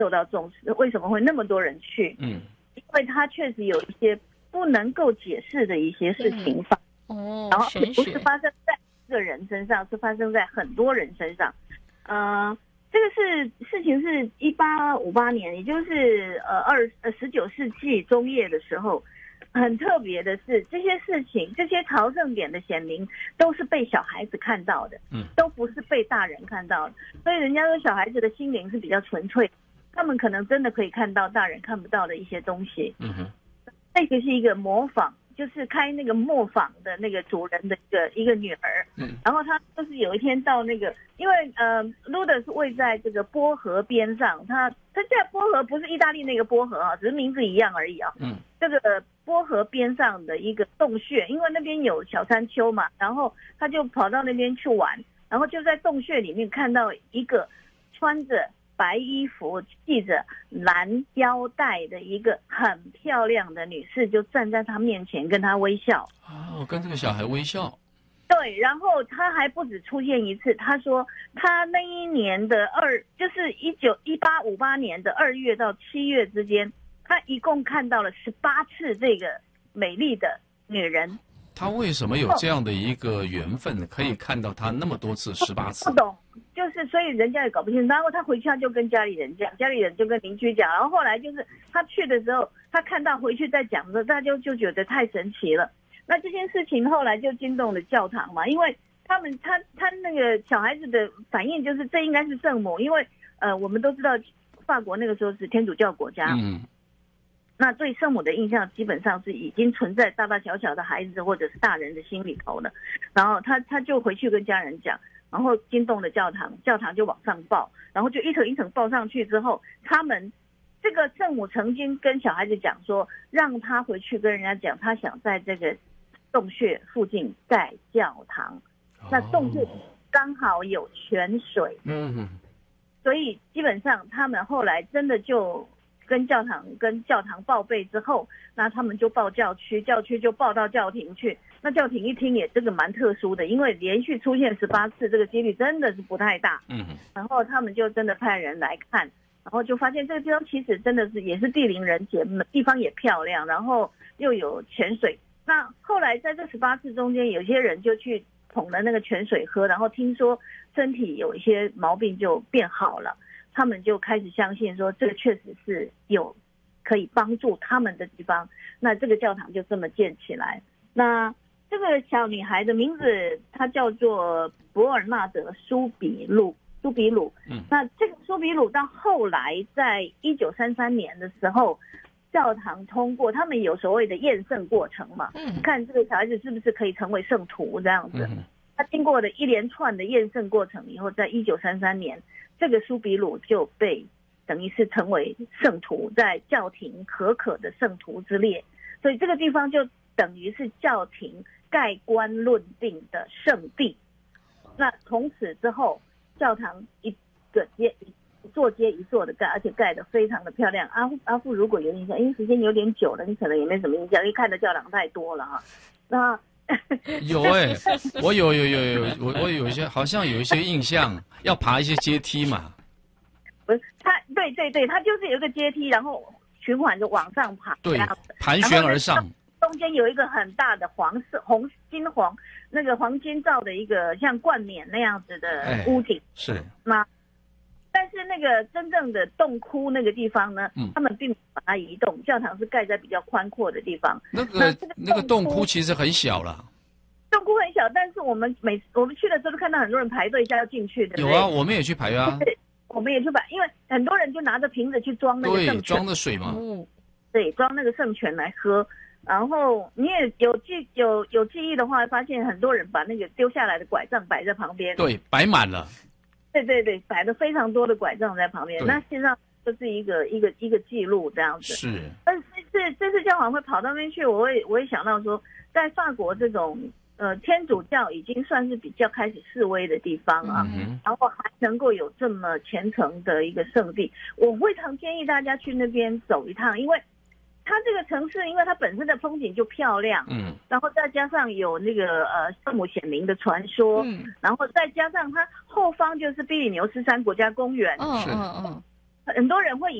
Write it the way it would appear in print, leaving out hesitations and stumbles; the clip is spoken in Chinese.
受到重视，为什么会那么多人去？因为它确实有一些不能够解释的一些事情发生，然后不是发生在一个人身上，是发生在很多人身上。这个事情是1858年，也就是19世纪中叶的时候。很特别的是，这些事情，这些朝圣点的显灵，都是被小孩子看到的，都不是被大人看到的。所以人家说小孩子的心灵是比较纯粹，他们可能真的可以看到大人看不到的一些东西。这个是一个模仿，就是开那个磨坊的那个主人的一个女儿，然后她就是有一天到那个，因为路德是位在这个波河边上，他现在波河不是意大利那个波河啊，只是名字一样而已啊。这个波河边上的一个洞穴，因为那边有小山丘嘛，然后他就跑到那边去玩，然后就在洞穴里面看到一个穿着白衣服、系着蓝腰带的一个很漂亮的女士，就站在他面前跟他微笑。 跟这个小孩微笑。 对，然后他还不止出现一次，他说他那一年的就是1858年的2月到7月之间，他一共看到了18次这个美丽的女人。 他为什么有这样的一个缘分，可以看到他那么多次，18次？ 不懂，就是所以人家也搞不清楚。然后他回去他就跟家里人讲，家里人就跟邻居讲，然后后来就是他去的时候，他看到回去再讲的时候，大家就觉得太神奇了。那这件事情后来就惊动了教堂嘛，因为他那个小孩子的反应就是这应该是圣母，因为我们都知道法国那个时候是天主教国家。那对圣母的印象基本上是已经存在大大小小的孩子或者是大人的心里头了。然后他就回去跟家人讲，然后惊动了教堂，教堂就往上报，然后就一层一层报上去之后，他们这个圣母曾经跟小孩子讲说，让他回去跟人家讲，他想在这个洞穴附近盖教堂。那洞穴刚好有泉水，所以基本上他们后来真的就跟教堂报备之后，那他们就报教区，教区就报到教廷去。那教廷一听也这个蛮特殊的，因为连续出现18次，这个几率真的是不太大。然后他们就真的派人来看，然后就发现这个地方其实真的是也是地灵人杰，地方也漂亮，然后又有泉水。那后来在这18次中间，有些人就去捧了那个泉水喝，然后听说身体有一些毛病就变好了。他们就开始相信说，这个确实是有可以帮助他们的地方。那这个教堂就这么建起来。那这个小女孩的名字她叫做伯尔纳德·苏比鲁。那这个苏比鲁到后来在1933年的时候，教堂通过，他们有所谓的验圣过程嘛，看这个小孩子是不是可以成为圣徒这样子。他经过了一连串的验圣过程以后，在1933年。这个苏比鲁就被等于是成为圣徒，在教廷可可的圣徒之列，所以这个地方就等于是教廷盖棺论定的圣地。那从此之后，教堂一座接一座的盖，而且盖得非常的漂亮。阿富如果有印象，因为时间有点久了，你可能也没什么印象，因为看的教堂太多了哈。那有我有我有一些好像有一些印象，要爬一些阶梯嘛。 不是，对，它就是有一个阶梯，然后循环就往上爬， 对，盘旋而上。 中间有一个很大的黄那个黄金造的一个像冠冕那样子的屋顶。 是。 但是那个真正的洞窟那个地方呢，他们并没有把它移动，教堂是盖在比较宽阔的地方。 那个洞窟其实很小了。 洞窟很小，但是我们去的时候都看到很多人排队要进去的。 有啊，我们也去排啊。 对，我们也去排，因为很多人就拿着瓶子去装那个圣泉。 对，装的水嘛。 对，装那个圣泉来喝。然后你也有记忆的话，发现很多人把那个丢下来的拐杖摆在旁边。 对，摆满了。 对，摆了非常多的拐杖在旁边。那事实上就是一个记录这样子。 是。 但是这次教皇会跑到那边去，我也想到说，在法国这种天主教已经算是比较开始示威的地方啊，然后还能够有这么虔诚的一个圣地，我非常建议大家去那边走一趟，因为它这个城市，因为它本身的风景就漂亮，然后再加上有那个圣母显灵的传说，然后再加上它后方就是比利牛斯山国家公园， 很多人会